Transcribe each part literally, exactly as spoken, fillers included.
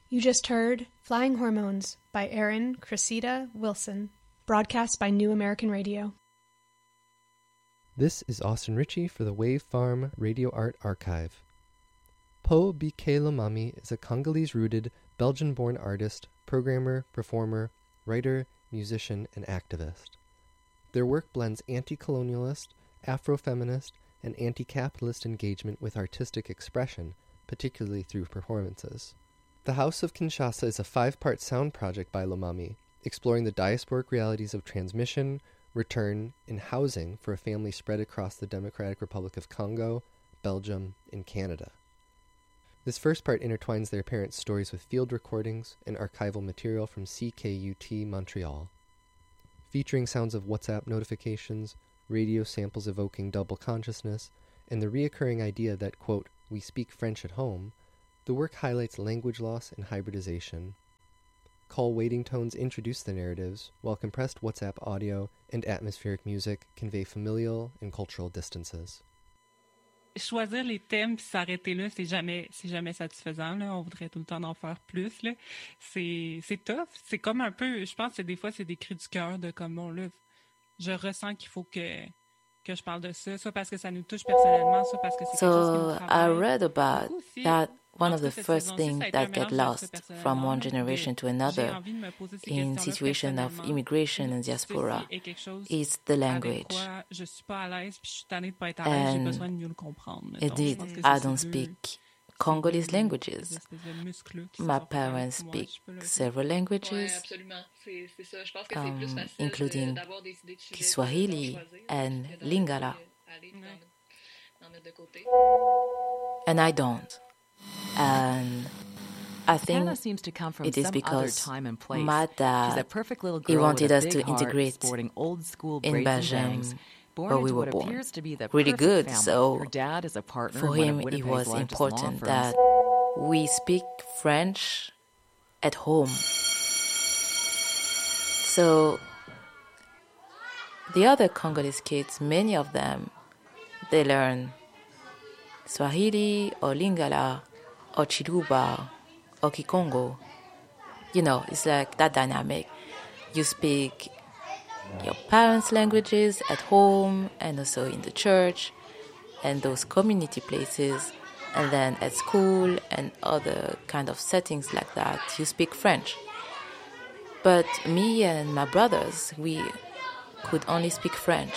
You just heard Flying Hormones by Erin Cressida Wilson, broadcast by New American Radio. This is Austin Ritchie for the Wave Farm Radio Art Archive. Po Bikelamami is a Congolese-rooted, Belgian-born artist, programmer, performer, writer, musician, and activist. Their work blends anti-colonialist, Afro-feminist, and anti-capitalist engagement with artistic expression, particularly through performances. The House of Kinshasa is a five-part sound project by Lomami, exploring the diasporic realities of transmission, return, and housing for a family spread across the Democratic Republic of Congo, Belgium, and Canada. This first part intertwines their parents' stories with field recordings and archival material from C K U T Montreal. Featuring sounds of WhatsApp notifications, radio samples evoking double consciousness, and the reoccurring idea that, quote, we speak French at home, the work highlights language loss and hybridization. Call waiting tones introduce the narratives, while compressed WhatsApp audio and atmospheric music convey familial and cultural distances. Choisir les thèmes puis s'arrêter là, c'est jamais, c'est jamais satisfaisant. Là. On voudrait tout le temps en faire plus. Là. C'est, c'est tough. C'est comme un peu, je pense que des fois, c'est des cris du cœur de comme, bon, là, je ressens qu'il faut que, que je parle de ça, soit parce que ça nous touche personnellement, soit parce que c'est quelque chose qui nous travaille. So I read about that one of the first things that get lost from one generation to another in situation of immigration and diaspora is the language. And indeed, I don't speak Congolese languages. My parents speak several languages, um, including Kiswahili and Lingala. And I don't. And I think seems to come from it is some because other time and place. my dad, She's a perfect little girl he wanted with a us big to heart, integrate sporting old school in braids and Belgium bangs, born where we into were what born. appears to be the Really perfect good, family. so Her dad is a partner for in one him of it Winnipeg's was largest law important firms. that we speak French at home. So the other Congolese kids, many of them, they learn Swahili or Lingala or Chiluba or Kikongo. You know, it's like that dynamic. You speak your parents' languages at home and also in the church and those community places, and then at school and other kind of settings like that, you speak French. But me and my brothers, we could only speak French.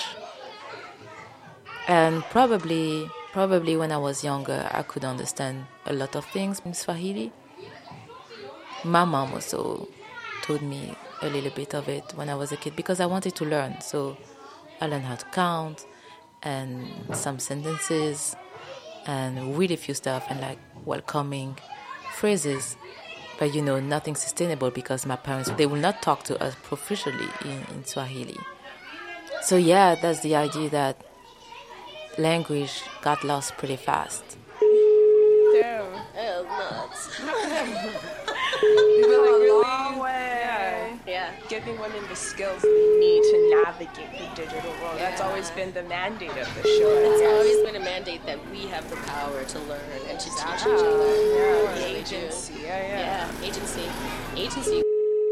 And probably, probably when I was younger, I could understand a lot of things in Swahili. My mom also told me a little bit of it when I was a kid because I wanted to learn. So I learned how to count and some sentences and really few stuff and like welcoming phrases. But you know, nothing sustainable because my parents, they will not talk to us proficiently in, in Swahili. So yeah, that's the idea that language got lost pretty fast. Damn. Hell nuts. You've been a long way. Yeah. yeah. Giving women the skills they need to navigate the digital world. Yeah. That's always been the mandate of the show. It's yes. always been a mandate that we have the power to learn and to exactly. teach each other. Yeah. The agency. Yeah, yeah. Yeah, agency. Agency.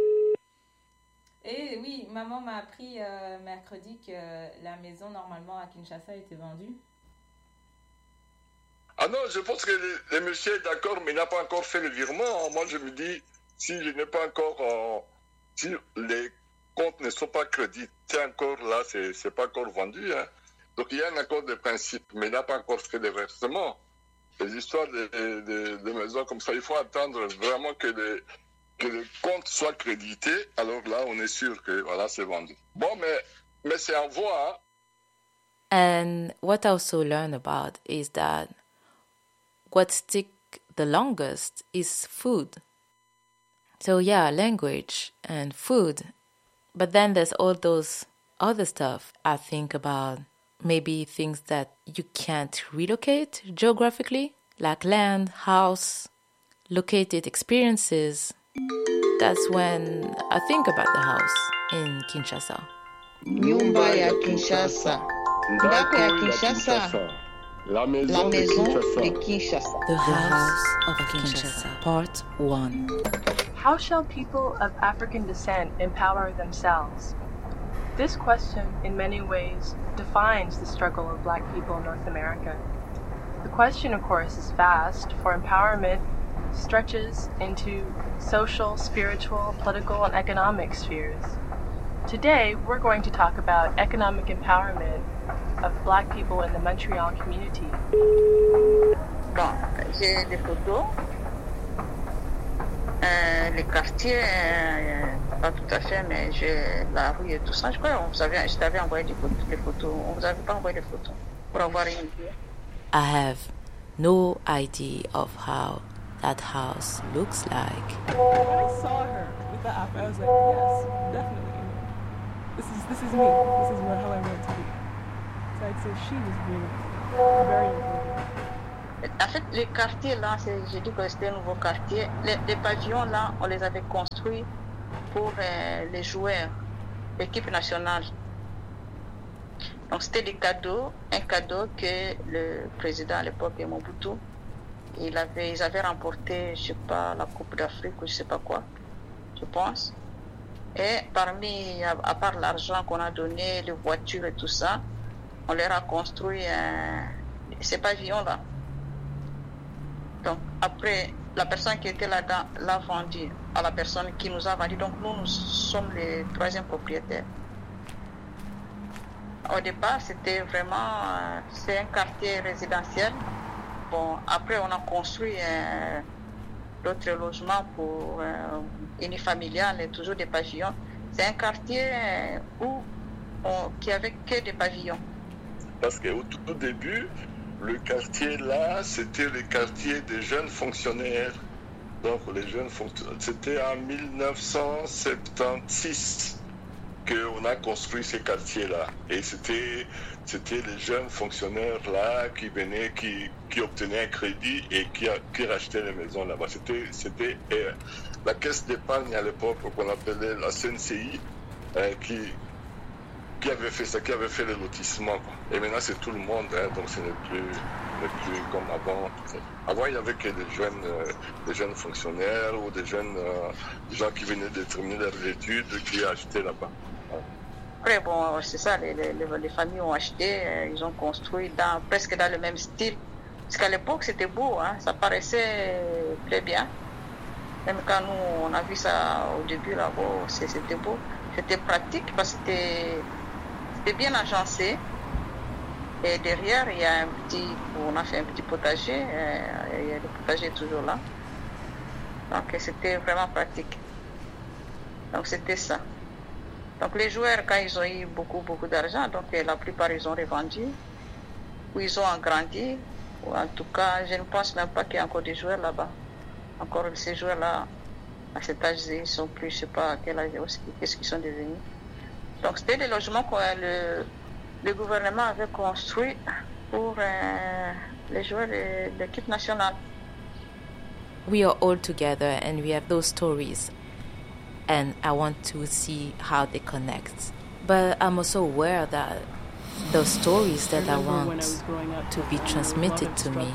Et oui, maman m'a appris euh, mercredi que la maison normalement à Kinshasa était vendue. Ah non, je pense que le, le monsieur est d'accord, mais il n'a pas encore fait le virement. Moi, je me dis, si je n'ai pas encore, euh, si les comptes ne sont pas crédités encore là, c'est, c'est pas encore vendu. Hein. Donc il y a un accord de principe, mais il n'a pas encore fait de versement. Les histoires de, de, de maisons comme ça, il faut attendre vraiment que le, que le compte soit crédité. Alors là, on est sûr que voilà, c'est vendu. Bon, mais, mais c'est en voie. Hein. And what I also learned about is that what sticks the longest is food. So yeah, language and food. But then there's all those other stuff. I think about maybe things that you can't relocate geographically, like land, house, located experiences. That's when I think about the house in Kinshasa. Nyumba ya Kinshasa. Ndako ya Kinshasa. La maison, La maison de Kinshasa. de Kinshasa. The House of Kinshasa, Part one. How shall people of African descent empower themselves? This question, in many ways, defines the struggle of Black people in North America. The question, of course, is vast, for empowerment stretches into social, spiritual, political, and economic spheres. Today, we're going to talk about economic empowerment of Black people in the Montreal community. Bon, j'ai des photos. Euh, les quartiers, euh, pas tout à fait, mais j'ai la rue et tout ça. Je crois que vous avez, je t'avais envoyé des photos, des photos. On vous avait pas envoyé des photos pour avoir une idée. I have no idea of how that house looks like. When I saw her with the app, I was like, yes, definitely. This is this is me. This is where, how I want to be. So I'd say she was really very important. En fait, les quartiers là, j'ai dit que c'était un nouveau quartier. Les, les pavillons là, on les avait construits pour euh, les joueurs, l'équipe nationale. Donc c'était des cadeaux, un cadeau que le président à l'époque, Mobutu, il avait, ils avaient remporté, je sais pas, la Coupe d'Afrique ou je sais pas quoi, je pense. Et parmi, à, à part l'argent qu'on a donné, les voitures et tout ça, on leur a construit euh, ces pavillons là. Donc après, la personne qui était là-dedans l'a vendu à la personne qui nous a vendu. Donc nous, nous sommes les troisièmes propriétaires. Au départ, c'était vraiment, euh, c'est un quartier résidentiel. Bon, après, on a construit euh, d'autres logements pour euh, unifamilial et toujours des pavillons. C'est un quartier euh, où on, qui avait que des pavillons. Parce qu'au tout début, le quartier là, c'était le quartier des jeunes fonctionnaires. Donc les jeunes fonctionnaires, c'était en mille neuf cent soixante-seize qu'on a construit ces quartiers-là. Et c'était, c'était les jeunes fonctionnaires là qui venaient, qui, qui obtenaient un crédit et qui, qui rachetaient les maisons là-bas. C'était, c'était euh, la caisse d'épargne à l'époque qu'on appelait la C N C I euh, qui, qui avait fait ça, qui avait fait le lotissement. Quoi. Et maintenant c'est tout le monde, hein, donc ce n'est plus, n'est plus comme avant. Avant il n'y avait que des jeunes, euh, des jeunes fonctionnaires ou des jeunes euh, gens qui venaient de terminer leurs études qui achetaient là-bas. Après, bon, c'est ça, les, les, les familles ont acheté, euh, ils ont construit dans, presque dans le même style. Parce qu'à l'époque, c'était beau, hein, ça paraissait très bien. Même quand nous, on a vu ça au début, là, bon, c'était beau. C'était pratique parce que c'était, c'était bien agencé. Et derrière, il y a un petit, on a fait un petit potager, euh, il y a le potager toujours là. Donc, c'était vraiment pratique. Donc, c'était ça. Donc les joueurs, quand ils ont eu beaucoup, beaucoup d'argent, donc la plupart ils ont revendu, ou ils ont agrandi, ou en tout cas, je ne pense même pas qu'il y a encore des joueurs là-bas. Encore ces joueurs-là, à cet âge, ils sont plus, je ne sais pas à quel âge, qu'est-ce qu'ils sont devenus. Donc c'était des logements que le, le gouvernement avait construits pour euh, les joueurs de, de l'équipe nationale. We are all together and we have those stories. And I want to see how they connect. But I'm also aware that those stories that I, I want I to be transmitted to me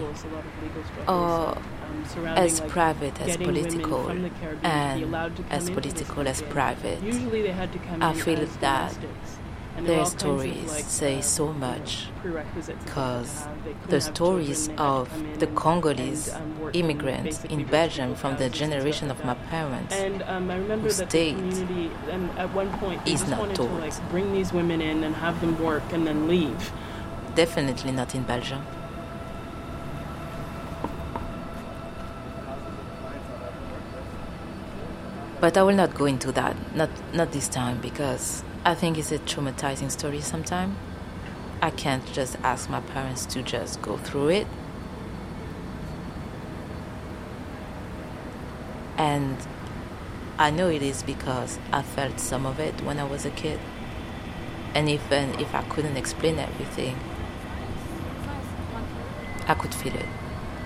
are as private as political and as political as private. I feel that their stories say so much because the stories of the Congolese immigrants in Belgium from the generation of my parents who stayed is not told. To, like, bring these women in and have them work and then leave. Definitely not in Belgium. But I will not go into that, not not this time, because I think it's a traumatizing story sometimes. I can't just ask my parents to just go through it. And I know it is because I felt some of it when I was a kid. And even if I couldn't explain everything, I could feel it.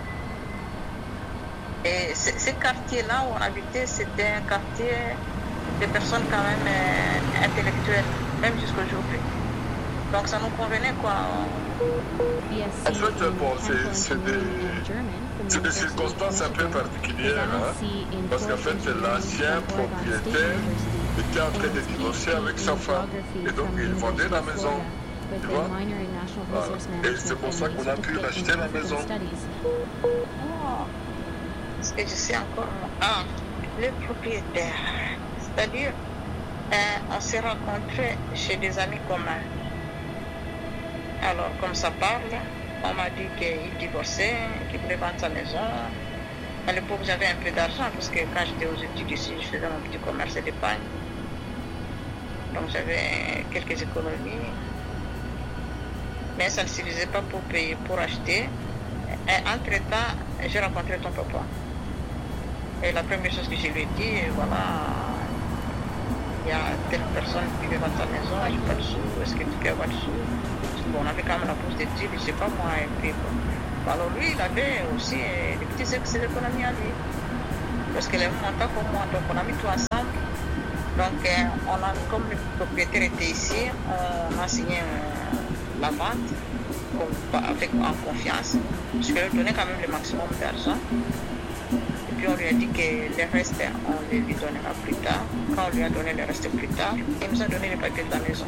Et ce quartier-là où on habitait, c'était un quartier de personnes quand même euh, intellectuelles, même jusqu'aujourd'hui. Donc ça nous convenait quoi. En fait, bon, c'est, c'est, des, c'est des circonstances un peu particulières, hein, parce qu'en fait, l'ancien propriétaire était en train de divorcer avec sa femme, et donc il vendait la maison, tu vois. Voilà. Et c'est pour ça qu'on a pu racheter la maison. Oh, ce que je sais encore, ah, le propriétaire, c'est-à-dire, euh, on s'est rencontrés chez des amis communs. Alors, comme ça parle, on m'a dit qu'il divorçait, qu'il voulait vendre sa maison. À l'époque, j'avais un peu d'argent parce que quand j'étais aux études ici, je faisais mon petit commerce d'épargne. Donc, j'avais quelques économies. Mais ça ne suffisait pas pour payer, pour acheter. Et entre-temps, j'ai rencontré ton papa. Et la première chose que je lui ai dit, voilà, il y a telle personne qui veut vendre sa maison, je n'ai pas de sous, est-ce que tu peux avoir de sous? Bon, on avait quand même la bourse d'études, je ne sais pas moi, et puis bon. Alors lui, il avait aussi des petites économies à lui. Parce qu'il est montant comme moi, donc on a mis tout ensemble. Donc, euh, on a, comme le propriétaire était ici, on a signé euh, la vente avec, en confiance. Parce qu'il lui donnait quand même le maximum d'argent. Et puis on lui a dit que le reste, on le lui donnera plus tard. Quand on lui a donné le reste plus tard, il nous a donné les papiers de la maison.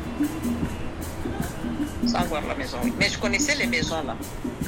Sans voir la maison, oui. Mais je connaissais les maisons là.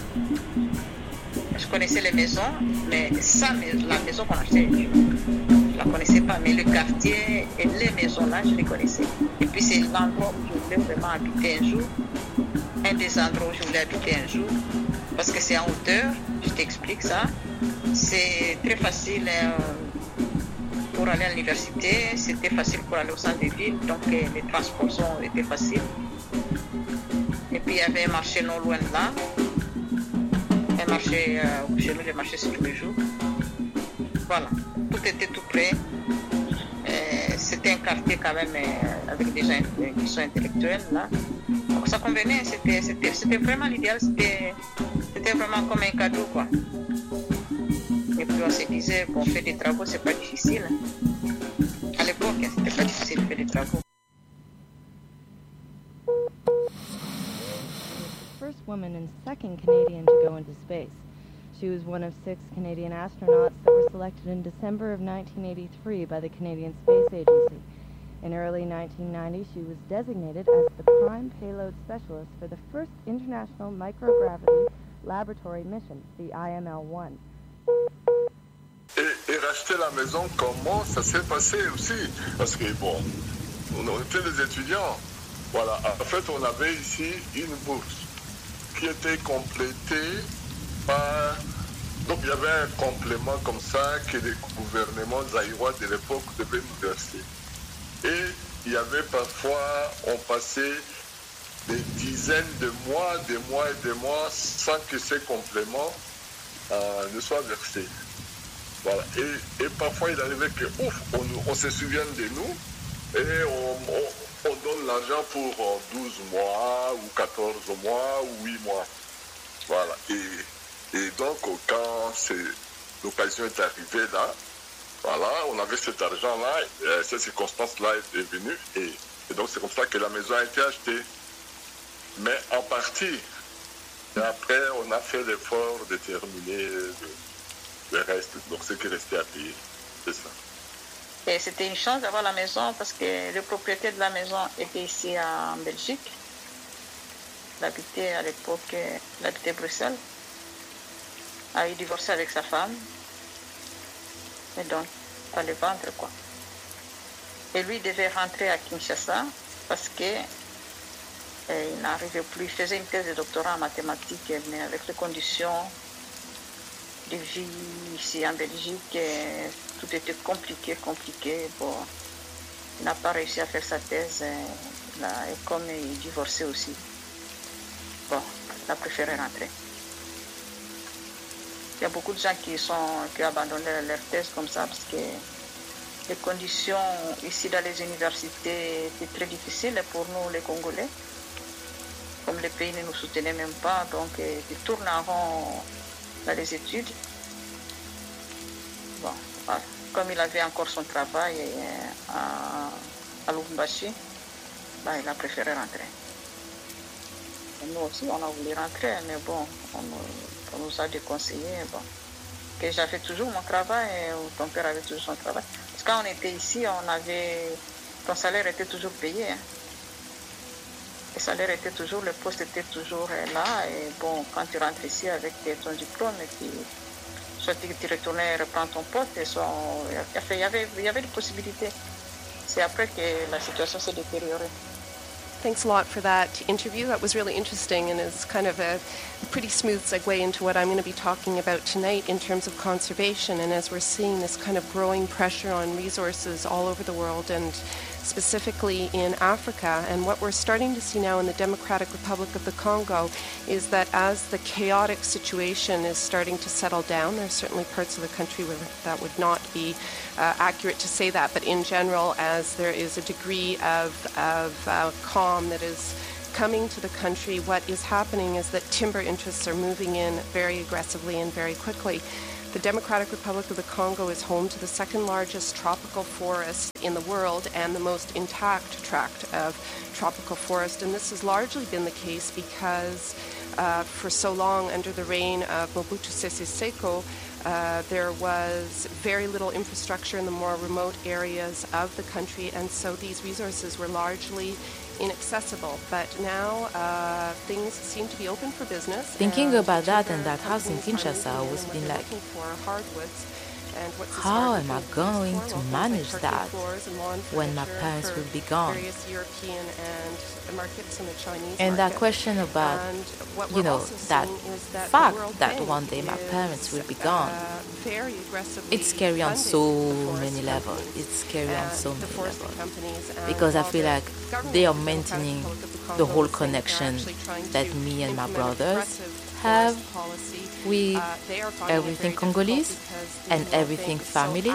Je connaissais les maisons, mais ça, la maison qu'on achetait, je ne la connaissais pas. Mais le quartier et les maisons là, je les connaissais. Et puis c'est l'endroit où je voulais vraiment habiter un jour. Un des endroits où je voulais habiter un jour. Parce que c'est en hauteur, je t'explique ça. C'est très facile euh, pour aller à l'université. C'était facile pour aller au centre de ville. Donc euh, les transports ont été faciles. Et puis il y avait un marché non loin de là. Un marché euh, où chez nous, le marché c'est tous les jours. Voilà, tout était tout près. Euh, c'était un quartier quand même euh, avec des gens qui sont intellectuels là. Donc ça convenait, c'était, c'était, c'était vraiment l'idéal, c'était, c'était vraiment comme un cadeau quoi. Et puis on se disait, bon, faire des travaux, c'est pas difficile. À l'époque, hein, c'était pas difficile de faire des travaux. First woman and second Canadian to go into space. She was one of six Canadian astronauts that were selected in December of nineteen eighty-three by the Canadian Space Agency. In early nineteen ninety, she was designated as the prime payload specialist for the first international microgravity laboratory mission, the I M L one. Et, et racheter la maison, comment ça s'est passé aussi? Parce que bon, on était des étudiants. Voilà, en fait, on avait ici une bourse qui était complétée par... Donc il y avait un complément comme ça que les gouvernements zaïrois de l'époque devaient nous verser. Et il y avait parfois, on passait des dizaines de mois, des mois et des mois sans que ces compléments euh, ne soient versés. Voilà. Et, et parfois il arrivait que, ouf, on, on se souvient de nous et on... on on donne l'argent pour douze mois, ou quatorze mois, ou huit mois. Voilà. Et, et donc, quand l'occasion est arrivée là, voilà, on avait cet argent-là, cette circonstance-là est venue, et, et donc c'est comme ça que la maison a été achetée. Mais en partie. Et après, on a fait l'effort de terminer le, le reste, donc ce qui restait à payer, c'est ça. Et c'était une chance d'avoir la maison parce que le propriétaire de la maison était ici en Belgique. Il habitait à l'époque, il habitait Bruxelles. Il a divorcé avec sa femme. Et donc, il fallait vendre quoi. Et lui devait rentrer à Kinshasa parce que eh, il n'arrivait plus. Il faisait une thèse de doctorat en mathématiques, mais avec les conditions de vie ici en Belgique, tout était compliqué, compliqué. Bon, il n'a pas réussi à faire sa thèse, là, et comme il divorçait aussi, bon, il a préféré rentrer. Il y a beaucoup de gens qui, sont, qui abandonnent leur thèse comme ça parce que les conditions ici dans les universités étaient très difficiles pour nous les Congolais. Comme le pays ne nous soutenait même pas, donc ils tournent en rond dans les études. Bon, voilà. Comme il avait encore son travail à, à Lubumbashi, ben, il a préféré rentrer. Nous aussi, on a voulu rentrer, mais bon, on, on nous a déconseillé. Bon. Que j'avais toujours mon travail, ou ton père avait toujours son travail. Parce que quand on était ici, on avait, ton salaire était toujours payé. Hein. Le salaire était toujours, le poste était toujours là. Et bon, quand tu rentres ici avec ton diplôme, et puis, soit tu retournais reprendre ton poste, et soit on, il y avait, il y avait des possibilités. C'est après que la situation s'est détériorée. Thanks a lot for that interview. That was really interesting and is kind of a pretty smooth segue into what I'm going to be talking about tonight in terms of conservation. And as we're seeing this kind of growing pressure on resources all over the world and specifically in Africa, and what we're starting to see now in the Democratic Republic of the Congo is that as the chaotic situation is starting to settle down, there's certainly parts of the country where that would not be uh, accurate to say that, but in general, as there is a degree of, of uh, calm that is coming to the country, what is happening is that timber interests are moving in very aggressively and very quickly. The Democratic Republic of the Congo is home to the second largest tropical forest in the world and the most intact tract of tropical forest. And this has largely been the case because uh, for so long under the reign of Mobutu Sese Seko, uh, there was very little infrastructure in the more remote areas of the country, and so these resources were largely inaccessible. But now uh, things seem to be open for business. Thinking about that and that house in Kinshasa, I was being like, how am I going to manage that when my parents will be gone? And that question about, you know, that fact that one day my parents will be gone, it's scary on so many levels. It's scary on so many levels. Because I feel like they are maintaining the whole connection that me and my brothers have with everything Congolese and everything family.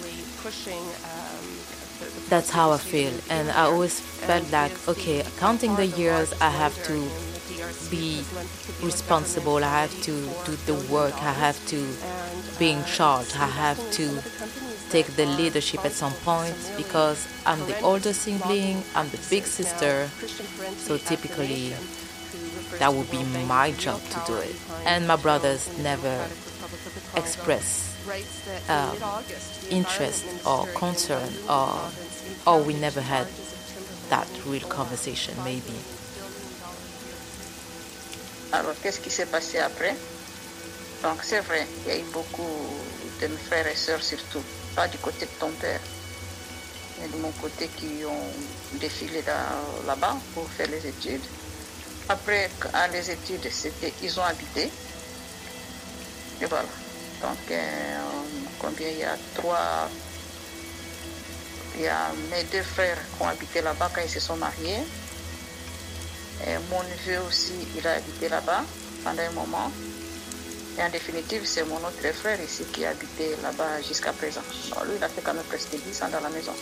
That's how I feel. And I always felt like, okay, counting the years, I have to be responsible, I have to do the work, I have to be in charge, I have to take the leadership at some point because I'm the older sibling, I'm the big sister, so typically that would be my job to do it. And my brothers never express um, interest or concern, or, or we never had that real conversation, maybe. Alors, qu'est-ce qui s'est passé après? Donc, c'est vrai, il y a eu beaucoup de mes frères et sœurs, surtout, pas du côté de ton père, mais de mon côté, qui ont défilé dans, là-bas pour faire les études. Après, à les études, c'était, ils ont habité. Et voilà. Donc, euh, combien il y a trois... Il y a mes deux frères qui ont habité là-bas quand ils se sont mariés. Et mon neveu aussi, il a habité là-bas pendant un moment. Et en définitive, c'est mon autre frère ici qui a habité là-bas jusqu'à présent. Bon, lui, il a fait quand même presque dix ans dans la maison.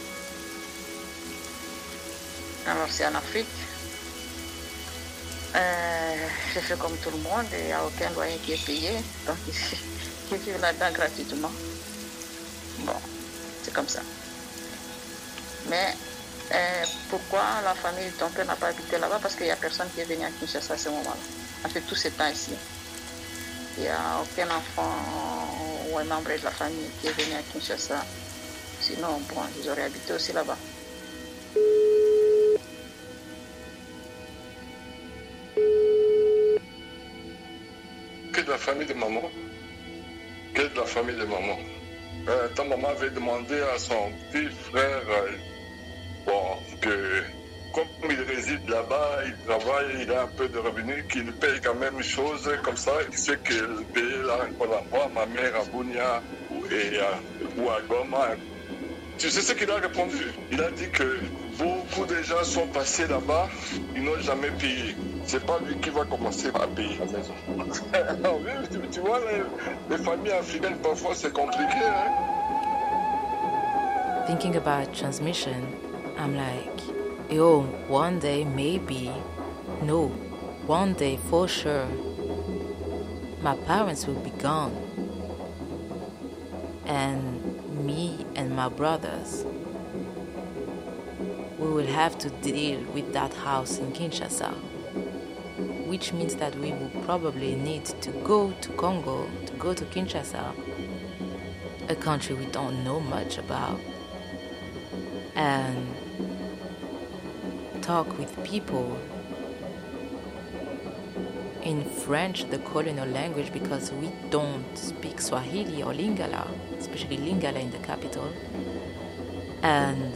Alors, c'est en Afrique. Euh, j'ai fait comme tout le monde, il n'y a aucun loyer qui est payé. Donc, ils vivent là-dedans gratuitement. Bon, c'est comme ça. Mais euh, pourquoi la famille de ton père n'a pas habité là-bas? Parce qu'il n'y a personne qui est venu à Kinshasa à ce moment-là. On fait tout ce temps ici. Il n'y a aucun enfant ou un membre de la famille qui est venu à Kinshasa. Sinon, bon, ils auraient habité aussi là-bas. Que de la famille de maman. Que de la famille de maman. Euh, ta maman avait demandé à son petit frère, euh, bon, que comme il réside là-bas, il travaille, il a un peu de revenus, qu'il paye quand même une chose comme ça. Il sait qu'il paye là encore là-bas, ma mère à Bunia et à, ou à Goma. Tu sais ce qu'il a répondu? Il a dit que beaucoup de gens sont passés là-bas, ils n'ont jamais payé. C'est pas lui qui va commencer à payer la maison. Oui, tu, tu vois, les, les familles africaines, parfois, c'est compliqué. Hein? Thinking about transmission, I'm like, yo, one day, maybe, no, one day, for sure, my parents will be gone. And me and my brothers, we will have to deal with that house in Kinshasa. which means that we will probably need to go to Congo, to go to Kinshasa, a country we don't know much about, and talk with people in French, the colonial language, because we don't speak Swahili or Lingala, especially Lingala in the capital. And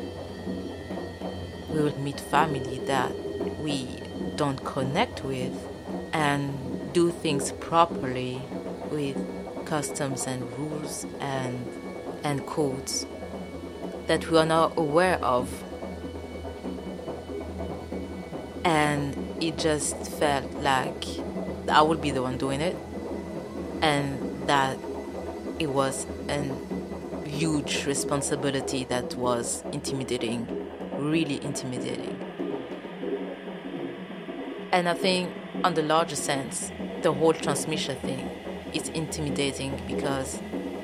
we will meet family that we don't connect with and do things properly with customs and rules and and codes that we are not aware of. And it just felt like I would be the one doing it, and that it was a huge responsibility that was intimidating, really intimidating. And I think on the larger sense, the whole transmission thing is intimidating because,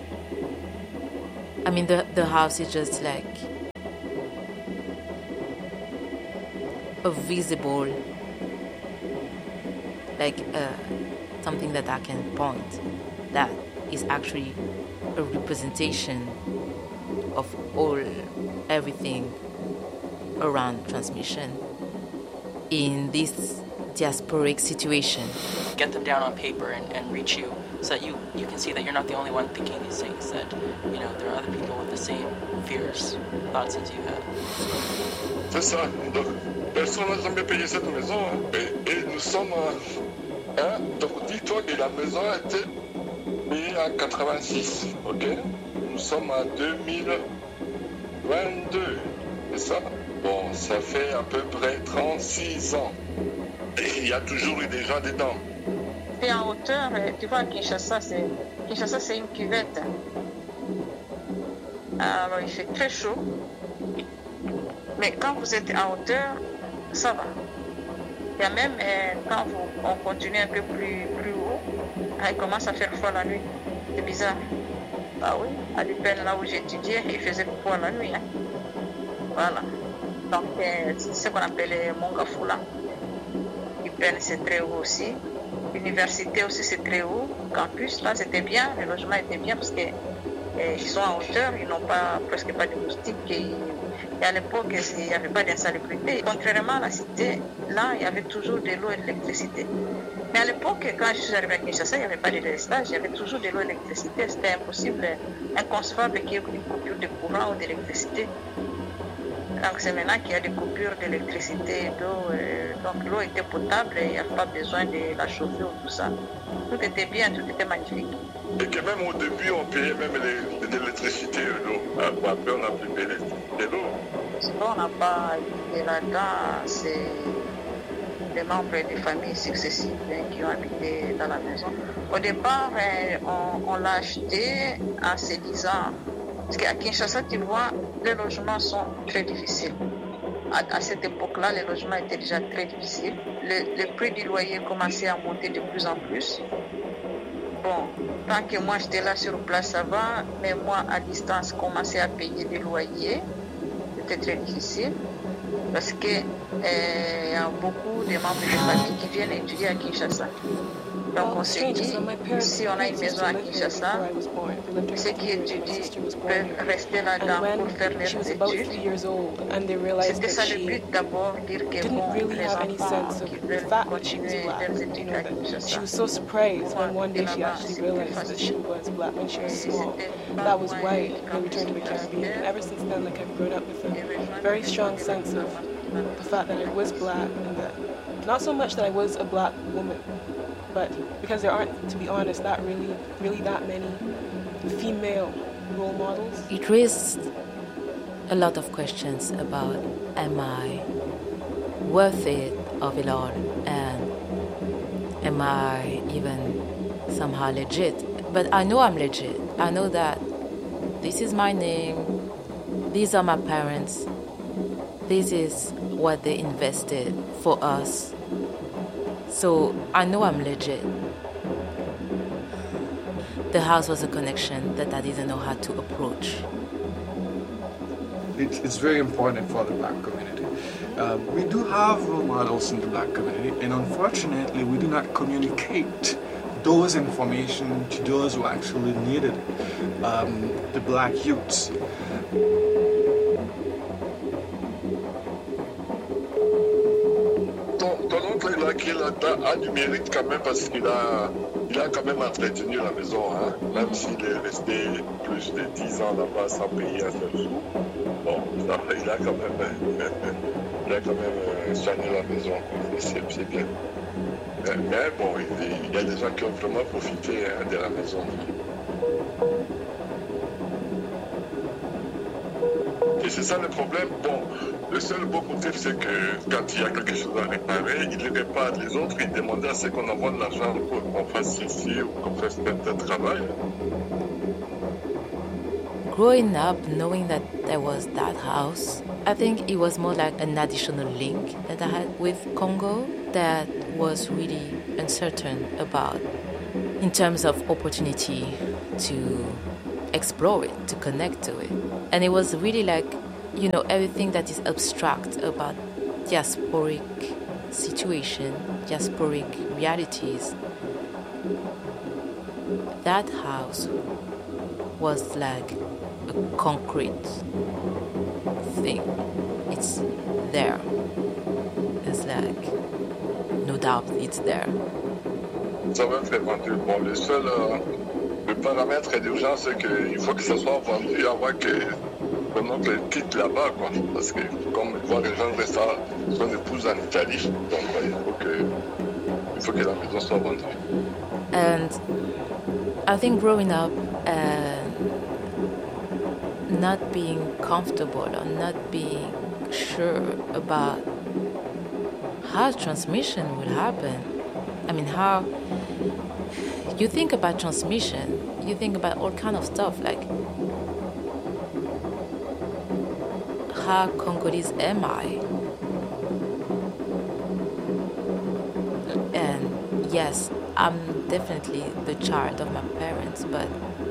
I mean, the, the house is just like a visible, like uh, something that I can point that is actually a representation of all, everything around transmission in this diasporic situation. Get them down on paper and, and reach you so that you, you can see that you're not the only one thinking these things, that, you know, there are other people with the same fears, thoughts as you have. C'est ça. Donc, personne n'a jamais payé cette maison. Hein. Et, et nous sommes... Hein, donc dis-toi que la maison a été payée en quatre-vingt-six, ok? Nous sommes en deux mille vingt-deux, c'est ça? Bon, ça fait à peu près trente-six ans. Et il y a toujours eu des gens dedans. Et en hauteur, tu vois, Kinshasa, c'est, Kinshasa, c'est une cuvette. Alors, il fait très chaud. Mais quand vous êtes en hauteur, ça va. Il y a même, euh, quand vous, on continue un peu plus, plus haut, il commence à faire froid la nuit. C'est bizarre. Ah oui, à l'U P E N, là où j'étudiais, il faisait froid la nuit. Hein. Voilà. Donc, euh, c'est ce qu'on appelle Mongafula. L'U P E N, c'est très haut aussi. L'université aussi, c'est très haut. Campus, là, c'était bien. Le logement était bien parce qu'ils euh, sont en hauteur. Ils n'ont pas, presque pas de moustiques. Et, et à l'époque, il n'y avait pas d'insalubrité. Contrairement à la cité, là, il y avait toujours de l'eau et de l'électricité. Mais à l'époque, quand je suis arrivée à Kinshasa, il n'y avait pas de délestage. Il y avait toujours de l'eau et de l'électricité. C'était impossible, inconcevable qu'il y ait une coupure de courant ou d'électricité. Donc c'est maintenant qu'il y a des coupures d'électricité et d'eau. Euh, donc l'eau était potable et il n'y avait pas besoin de la chauffer ou tout ça. Tout était bien, tout était magnifique. Et que même au début, on payait même l'électricité et l'eau. Après, on n'a plus payé de l'eau. Ce qu'on n'a pas été là-dedans, c'est des membres des familles successives hein, qui ont habité dans la maison. Au départ, hein, on, on l'a acheté en se disant... Parce qu'à Kinshasa, tu vois, les logements sont très difficiles. À, à cette époque-là, les logements étaient déjà très difficiles. Le, le prix du loyer commençait à monter de plus en plus. Bon, tant que moi j'étais là sur place, ça va, mais moi à distance, commençais à payer des loyers. C'était très difficile. Parce qu'il euh, y a beaucoup de membres de famille qui viennent étudier à Kinshasa. Donc on s'est dit, si on a une maison à Kinshasa, ceux qui étudient peuvent rester là-dedans pour faire leurs études. C'était ça le but d'abord, dire que bon, les enfants qui veulent continuer leurs études à Kinshasa. She was so surprised when one day she actually realized that she was black when she was small. That was white when we returned to the Caribbean. And ever since then, like I've grown up with a very strong sense of the fact that I was black, and that not so much that I was a black woman, but because there aren't, to be honest, that really, really that many female role models. It raised a lot of questions about, am I worth it of it all, and am I even somehow legit? But I know I'm legit. I know that this is my name, these are my parents, this is what they invested for us. So I know I'm legit. The house was a connection that I didn't know how to approach. It's, it's very important for the black community Uh, we do have role models in the Black community, and unfortunately, we do not communicate those information to those who actually need it, um, the Black youths. Ton oncle, il a, il a, a du mérite quand même parce qu'il a, il a quand même entretenu la maison, hein? Même s'il est resté plus de dix ans là-bas sans payer un seul sou. Bon, ça, il a quand même, il a quand même soigné la maison, c'est, c'est bien. Mais, mais bon, il, il y a des gens qui ont vraiment profité hein, de la maison. Et c'est ça le problème. Bon, le seul beau côté, c'est que quand il y a quelque chose à réparer, il répare les autres, il demandait à ce qu'on envoie de l'argent pour qu'on fasse ici ou qu'on fasse tel travail. Growing up, knowing that there was that house, I think it was more like an additional link that I had with Congo that was really uncertain about in terms of opportunity to explore it, to connect to it. And it was really like, you know, everything that is abstract about diasporic situation, diasporic realities. That house was like a concrete thing. It's there. It's like, no doubt it's there. Ça va être vendu. Bon, le seul euh, le paramètre d'urgence, c'est qu'il faut que ça soit vendu avant que mon oncle quitte là-bas, quoi. Parce que, comme il va rejoindre ça, son épouse en Italie, donc il faut que, il faut que la maison soit vendue. And I think growing up, uh, not being comfortable or not being sure about how transmission will happen. I mean, how you think about transmission, you think about all kind of stuff, like how Congolese am I? And yes, I'm definitely the child of my parents, but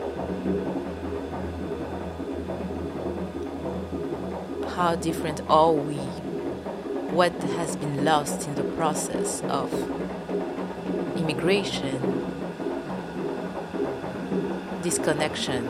how different are we? What has been lost in the process of immigration, disconnection,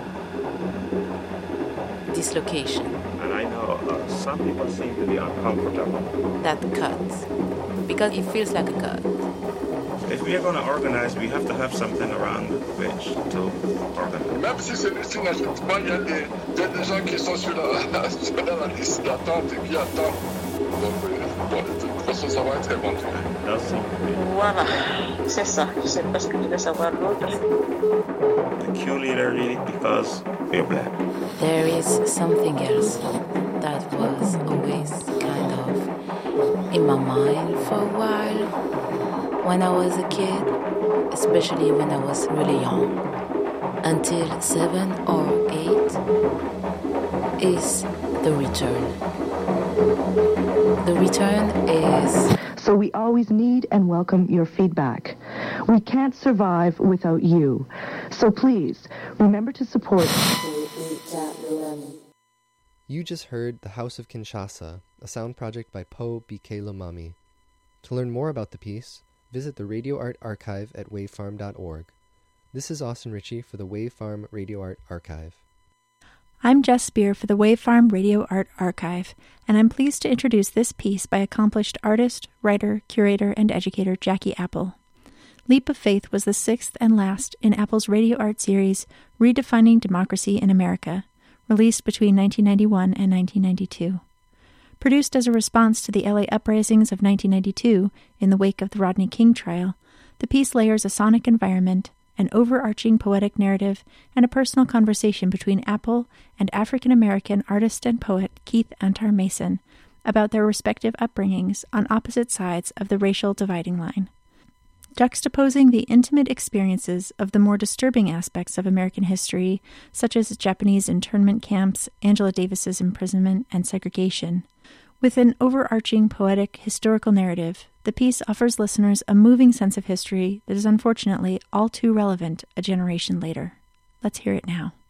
dislocation? And I know uh, some people seem to be uncomfortable. That cut, because it feels like a cut. If we are going to organize, we have to have something around which to organize. Même si celui-ci n'ajoute pas, il y a des, il y a des gens qui sont sur la, sur la liste d'attente et qui attendent. Donc, bon, de toute façon, ça va être vendu. Voilà, c'est ça. Je ne sais pas ce que tu veux savoir l'autre. The Q leader did it because we're black. There is something else that was always kind of in my mind for a while. When I was a kid, especially when I was really young, until seven or eight, is the return. The return is... So we always need and welcome your feedback. We can't survive without you. So please, remember to support... You just heard The House of Kinshasa, a sound project by Po B K Lomami. To learn more about the piece, visit the Radio Art Archive at wave farm dot org. This is Austin Ritchie for the Wave Farm Radio Art Archive. I'm Jess Spear for the Wave Farm Radio Art Archive, and I'm pleased to introduce this piece by accomplished artist, writer, curator, and educator Jackie Apple. Leap of Faith was the sixth and last in Apple's radio art series, Redefining Democracy in America, released between nineteen ninety-one and nineteen ninety-two. Produced as a response to the L A uprisings of nineteen ninety-two in the wake of the Rodney King trial, the piece layers a sonic environment, an overarching poetic narrative, and a personal conversation between Apple and African-American artist and poet Keith Antar Mason about their respective upbringings on opposite sides of the racial dividing line. Juxtaposing the intimate experiences of the more disturbing aspects of American history, such as Japanese internment camps, Angela Davis's imprisonment, and segregation, with an overarching poetic historical narrative, the piece offers listeners a moving sense of history that is unfortunately all too relevant a generation later. Let's hear it now.